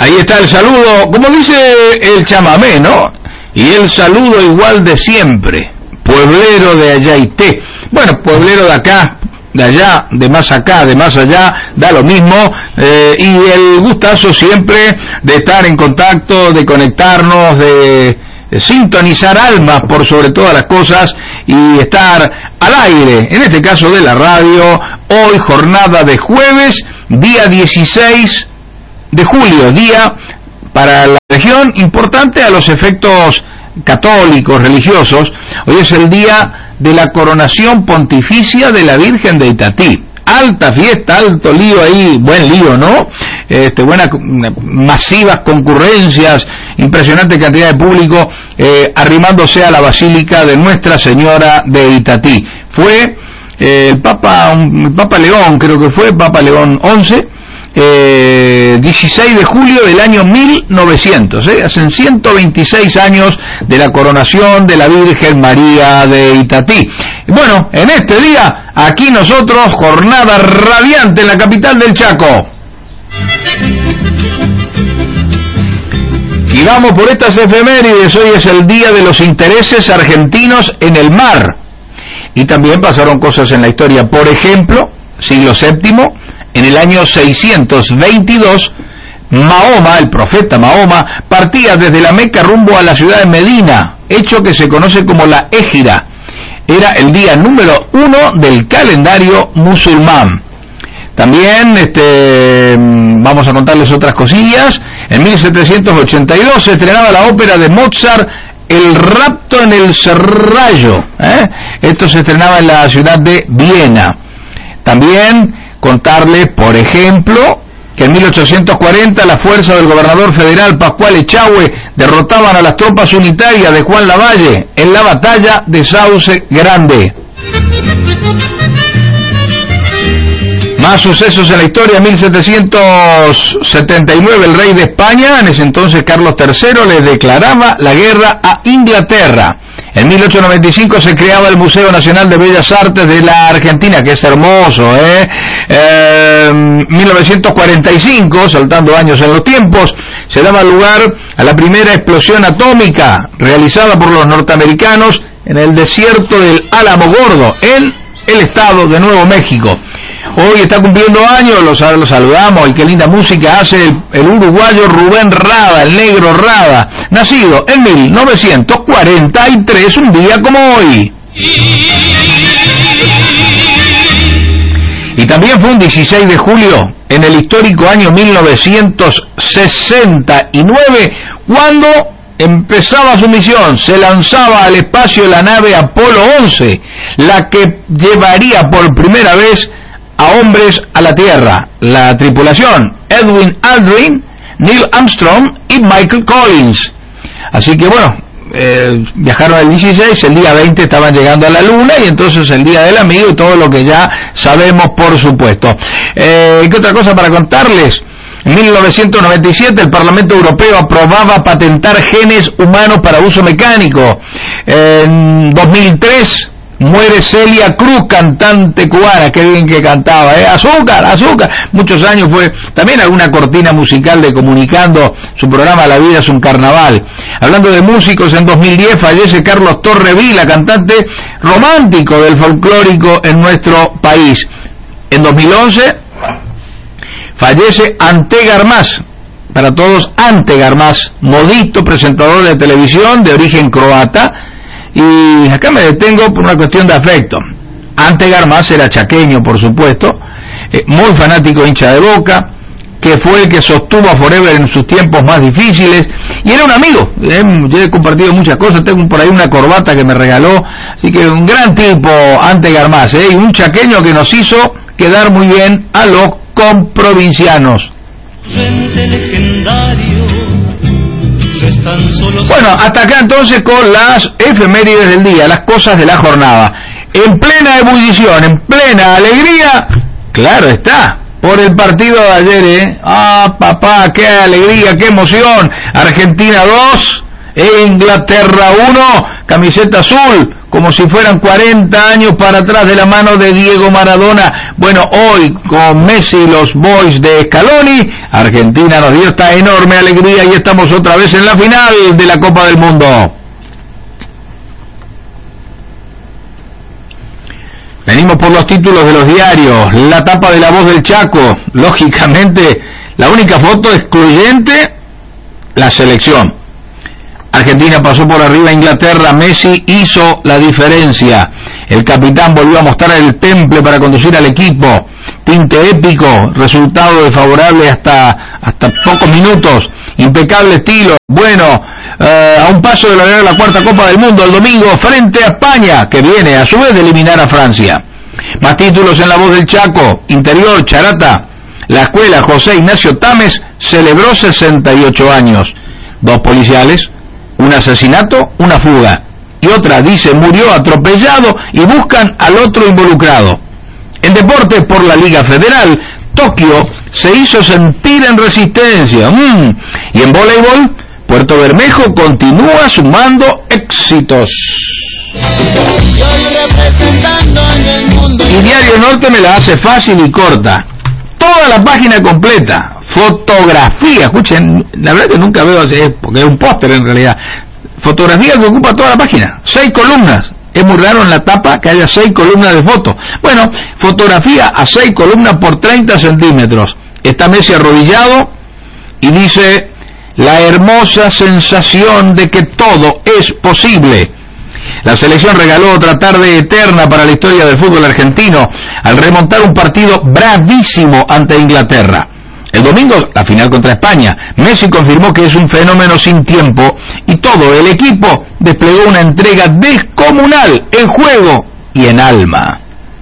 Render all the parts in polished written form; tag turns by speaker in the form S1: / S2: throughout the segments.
S1: Ahí está el saludo, como dice el chamamé, ¿no? Y el saludo igual de siempre, pueblero de Ayaité. Bueno, pueblero de acá, de allá, de más acá, de más allá, da lo mismo, y el gustazo siempre de estar en contacto, de conectarnos, de sintonizar almas por sobre todas las cosas y estar al aire, en este caso de la radio, hoy jornada de jueves, día 16 de julio, día para la región importante a los efectos católicos, religiosos. Hoy es el día de la coronación pontificia de la Virgen de Itatí. Alta fiesta, alto lío ahí, buen lío, ¿no? Masivas concurrencias, impresionante cantidad de público arrimándose a la Basílica de Nuestra Señora de Itatí. Fue el Papa León, creo que fue Papa León XI, 16 de julio del año 1900, hacen 126 años de la coronación de la Virgen María de Itatí. Bueno, en este día, aquí nosotros, jornada radiante en la capital del Chaco. Y vamos por estas efemérides. Hoy es el día de los intereses argentinos en el mar. Y también pasaron cosas en la historia. Por ejemplo, siglo VII, en el año 622, Mahoma, el profeta Mahoma, partía desde la Meca rumbo a la ciudad de Medina, hecho que se conoce como la Égira. Era el día número 1 del calendario musulmán. También vamos a contarles otras cosillas. En 1782 se estrenaba la ópera de Mozart, El rapto en el Serrallo. Esto se estrenaba en la ciudad de Viena. También contarles, por ejemplo, que en 1840 la fuerza del gobernador federal Pascual Echagüe derrotaban a las tropas unitarias de Juan Lavalle en la batalla de Sauce Grande. Más sucesos en la historia. En 1779 el rey de España, en ese entonces Carlos III, le declaraba la guerra a Inglaterra. En 1895 se creaba el Museo Nacional de Bellas Artes de la Argentina, que es hermoso, 1945, saltando años en los tiempos, se daba lugar a la primera explosión atómica realizada por los norteamericanos en el desierto del Álamo Gordo, en el estado de Nuevo México. Hoy está cumpliendo años, lo saludamos, y qué linda música hace el uruguayo Rubén Rada, el negro Rada, nacido en 1943, un día como hoy. Y también fue un 16 de julio, en el histórico año 1969, cuando empezaba su misión, se lanzaba al espacio la nave Apolo 11, la que llevaría por primera vez a hombres a la Tierra. La tripulación: Edwin Aldrin, Neil Armstrong y Michael Collins. Así que bueno, viajaron el 16, el día 20 estaban llegando a la Luna, y entonces el Día del Amigo y todo lo que ya sabemos, por supuesto. ¿Qué otra cosa para contarles? En 1997 el Parlamento Europeo aprobaba patentar genes humanos para uso mecánico. En 2003 muere Celia Cruz, cantante cubana, qué bien que cantaba, Azúcar, Azúcar. Muchos años fue también alguna cortina musical de Comunicando, su programa La Vida es un Carnaval. Hablando de músicos, en 2010 fallece Carlos Torrevila, cantante romántico del folclórico en nuestro país. En 2011 fallece Ante Garmaz, para todos Ante Garmaz, modito, presentador de televisión de origen croata. Y acá me detengo por una cuestión de afecto. Ante Garmaz era chaqueño, por supuesto, muy fanático, hincha de Boca, que fue el que sostuvo a Forever en sus tiempos más difíciles, y era un amigo. Yo he compartido muchas cosas, tengo por ahí una corbata que me regaló, así que un gran tipo Ante Garmaz, y un chaqueño que nos hizo quedar muy bien a los comprovincianos. Bueno, hasta acá entonces con las efemérides del día, las cosas de la jornada. En plena ebullición, en plena alegría, claro está, por el partido de ayer, papá, qué alegría, qué emoción. Argentina 2, Inglaterra 1, camiseta azul, como si fueran 40 años para atrás de la mano de Diego Maradona. Bueno, hoy con Messi y los Boys de Scaloni, Argentina nos dio esta enorme alegría y estamos otra vez en la final de la Copa del Mundo. Venimos por los títulos de los diarios, la tapa de La Voz del Chaco, lógicamente la única foto excluyente, la selección. Argentina pasó por arriba a Inglaterra, Messi hizo la diferencia. El capitán volvió a mostrar el temple para conducir al equipo. Tinte épico, resultado desfavorable hasta pocos minutos. Impecable estilo. Bueno, a un paso de lograr la cuarta Copa del Mundo el domingo frente a España, que viene a su vez de eliminar a Francia. Más títulos en La Voz del Chaco. Interior, Charata. La escuela José Ignacio Tames celebró 68 años. 2 policiales, un asesinato, una fuga. Y otra dice murió atropellado y buscan al otro involucrado. En deporte por la Liga Federal, Tokio se hizo sentir en resistencia. Y en voleibol, Puerto Bermejo continúa sumando éxitos. Y Diario Norte me la hace fácil y corta. Toda la página completa. Fotografía, escuchen, la verdad que nunca veo, porque es un póster en realidad. Fotografía que ocupa toda la página. 6 columnas. Es muy raro en la tapa que haya 6 columnas de fotos. Bueno, fotografía a 6 columnas por 30 centímetros. Está Messi arrodillado y dice: la hermosa sensación de que todo es posible. La selección regaló otra tarde eterna para la historia del fútbol argentino al remontar un partido bravísimo ante Inglaterra. El domingo, la final contra España, Messi confirmó que es un fenómeno sin tiempo y todo el equipo desplegó una entrega descomunal en juego y en alma.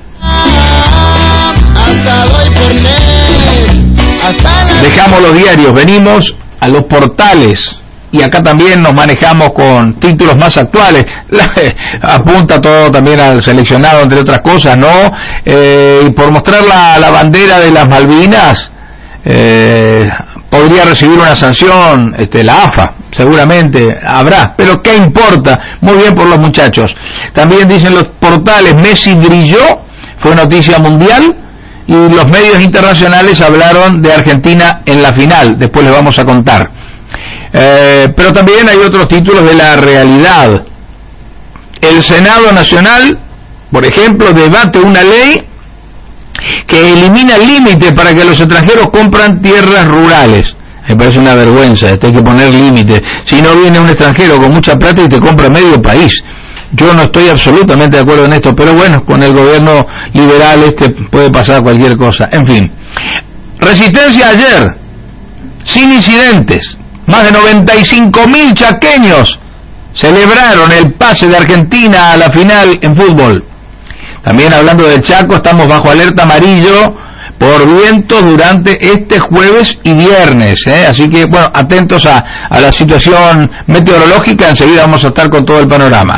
S1: Dejamos los diarios, venimos a los portales. Y acá también nos manejamos con títulos más actuales. Apunta todo también al seleccionado, entre otras cosas, ¿no? Y por mostrar la bandera de las Malvinas, podría recibir una sanción, la AFA, seguramente habrá, pero ¿qué importa? Muy bien por los muchachos. También dicen los portales, Messi brilló, fue noticia mundial, y los medios internacionales hablaron de Argentina en la final, después les vamos a contar. Pero también hay otros títulos de la realidad. El Senado Nacional, por ejemplo, debate una ley que elimina el límite para que los extranjeros compran tierras rurales. Me parece una vergüenza, hay que poner límite. Si no viene un extranjero con mucha plata y te compra medio país. Yo no estoy absolutamente de acuerdo en esto, pero bueno, con el gobierno liberal puede pasar cualquier cosa. En fin. Resistencia ayer, sin incidentes. Más de 95.000 chaqueños celebraron el pase de Argentina a la final en fútbol. También hablando del Chaco, estamos bajo alerta amarillo por vientos durante este jueves y viernes, así que bueno, atentos a la situación meteorológica, enseguida vamos a estar con todo el panorama.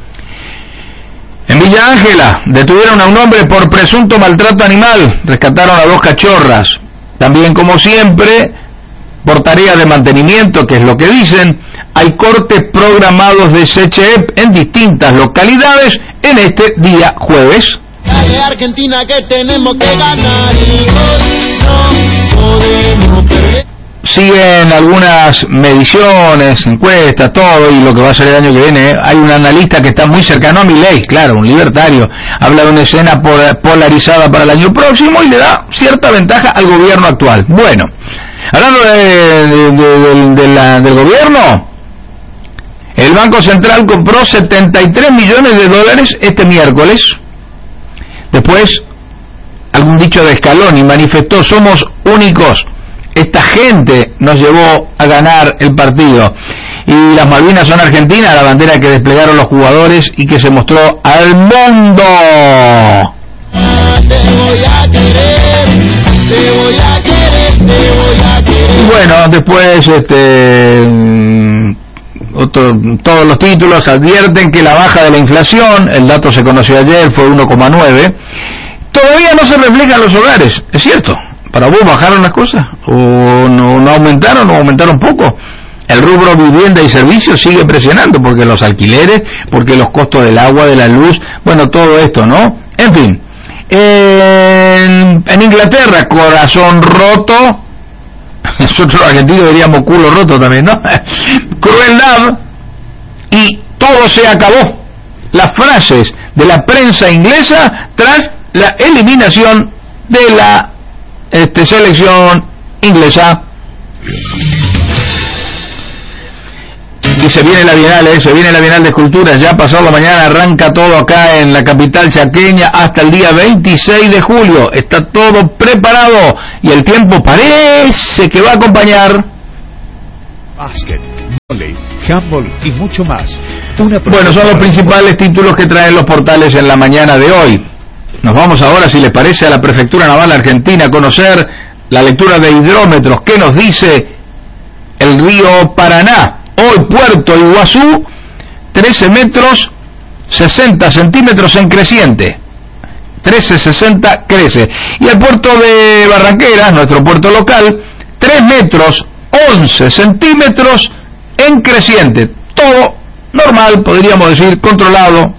S1: En Villa Ángela detuvieron a un hombre por presunto maltrato animal, rescataron a 2 cachorras. También, como siempre, por tareas de mantenimiento, que es lo que dicen, hay cortes programados de CHEP en distintas localidades en este día jueves.
S2: Dale Argentina que tenemos que ganar y no podemos perder.
S1: Siguen algunas mediciones, encuestas, todo, y lo que va a ser el año que viene. Hay un analista que está muy cercano a Milei, claro, un libertario, habla de una escena polarizada para el año próximo y le da cierta ventaja al gobierno actual. Bueno, hablando del gobierno, el Banco Central compró $73 millones este miércoles. Después, algún dicho de Scaloni manifestó: somos únicos, esta gente nos llevó a ganar el partido. Y las Malvinas son argentinas, la bandera que desplegaron los jugadores y que se mostró al mundo.
S2: Te voy a querer, te voy a querer, te voy a querer.
S1: Y bueno, después todos los títulos advierten que la baja de la inflación, el dato se conoció ayer, fue 1,9, todavía no se refleja en los hogares. Es cierto, ¿para vos bajaron las cosas? ¿O no aumentaron o aumentaron poco? El rubro vivienda y servicios sigue presionando, porque los alquileres, porque los costos del agua, de la luz, bueno, todo esto, ¿no? En fin, en Inglaterra, corazón roto, nosotros los argentinos diríamos culo roto también, ¿no? Crueldad, y todo se acabó. Las frases de la prensa inglesa tras la eliminación de la selección inglesa. Y se viene la Bienal de Esculturas, ya pasado mañana arranca todo acá en la capital chaqueña hasta el día 26 de julio, está todo preparado y el tiempo parece que va a acompañar.
S3: Básquet, vóley, handball y mucho más.
S1: Bueno, son los principales títulos que traen los portales en la mañana de hoy. Nos vamos ahora, si les parece, a la Prefectura Naval Argentina a conocer la lectura de hidrómetros. ¿Qué nos dice el río Paraná? Hoy Puerto Iguazú, 13 metros 60 centímetros en creciente, 13,60 crece. Y el puerto de Barranqueras, nuestro puerto local, 3 metros 11 centímetros en creciente. Todo normal, podríamos decir, controlado.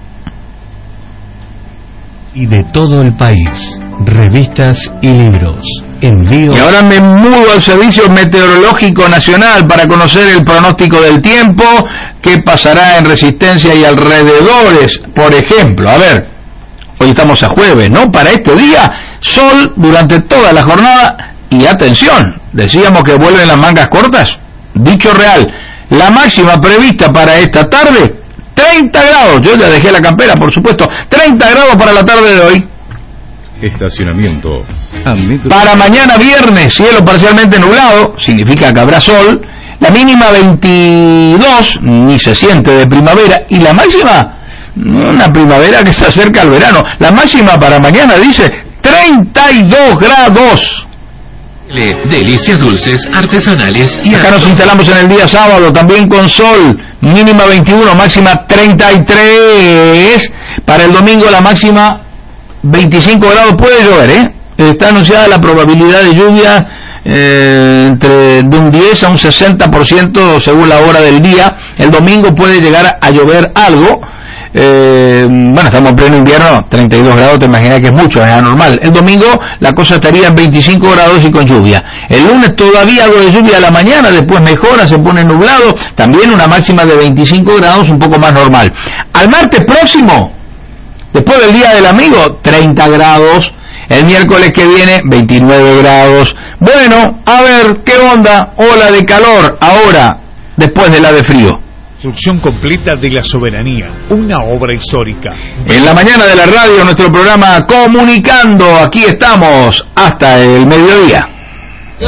S4: Y de todo el país, revistas y libros. Envío.
S1: Y ahora me mudo al Servicio Meteorológico Nacional para conocer el pronóstico del tiempo, qué pasará en Resistencia y alrededores. Por ejemplo, a ver, hoy estamos a jueves, ¿no? Para este día, sol durante toda la jornada y atención, decíamos que vuelven las mangas cortas. Dicho real, la máxima prevista para esta tarde, 30 grados, yo ya dejé la campera, por supuesto, 30 grados para la tarde de hoy.
S3: Estacionamiento.
S1: Para mañana viernes, cielo parcialmente nublado, significa que habrá sol, la mínima 22, ni se siente de primavera, y la máxima, una primavera que se acerca al verano, la máxima para mañana dice 32 grados.
S4: Delicias dulces, artesanales y
S1: acá nos instalamos en el día sábado, también con sol, mínima 21, máxima 33, para el domingo la máxima 25 grados, puede llover, está anunciada la probabilidad de lluvia de un 10 a un 60% según la hora del día. El domingo puede llegar a llover algo. Bueno, estamos en pleno invierno, 32 grados, te imaginas que es mucho, es anormal. El domingo la cosa estaría en 25 grados y con lluvia. El lunes todavía algo de lluvia a la mañana, después mejora, se pone nublado, también una máxima de 25 grados, un poco más normal. Al martes próximo, después del Día del Amigo, 30 grados. El miércoles que viene, 29 grados. Bueno, a ver, ¿qué onda? Ola de calor ahora, después de la de frío.
S3: Construcción completa de la soberanía, una obra histórica.
S1: En la mañana de la radio, nuestro programa Comunicando, aquí estamos hasta el mediodía.